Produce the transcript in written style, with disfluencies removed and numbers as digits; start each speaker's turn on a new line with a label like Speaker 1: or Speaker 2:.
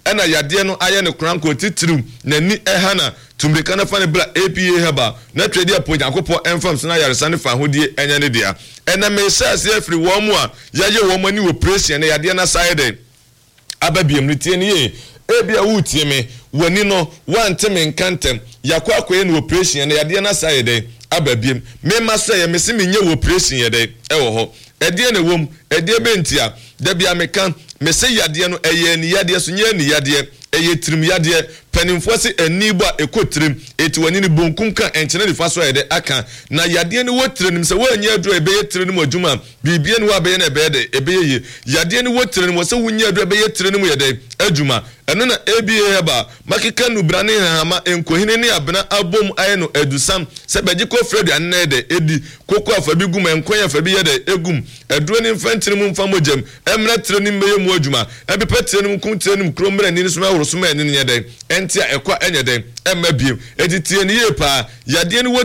Speaker 1: ena yade no aye ne kranko titirim nani ehana tumrika na fa ne bra APA heba na twedi apo Nyankopon enfam so na yaresa ne fa hodie enya ne dia ena me sase afri wo mu a yaye wo mani operation na yade na side ababiem nitie ne ye ebia wutie me wani no wanteme nkantem yakwa akoye no operation na yade na side ababiem me maso me se menye operation ye de ewo ho ede na wom ede bentia da bia meka me se yade no eye ni yade so nye ni yade eye tirim yade panimfo se anibo a ekotrim eti wani ni bonkum kan enchene ni faso ede aka na yade ni wotirim se wanya adu ebe yetirim mu adwuma bibie ni wa be na ebe de ebe ye yade ni wotirim se wunya adu ebe yetirim mu yede adwuma eno na ABA heba makika nu brane hama enkohine ni abena abom aye no adusam se beji ko fredi anne de edi koko afabi gum enkoya afabi yede egum eduro ni mfantirim mfamogem emra tire ni meye mu adwuma ebe petire ni kum tire ni kromre ni so ma woro so ma ni yede entia ekwa enye de emma biem editie ni ye pa yade ni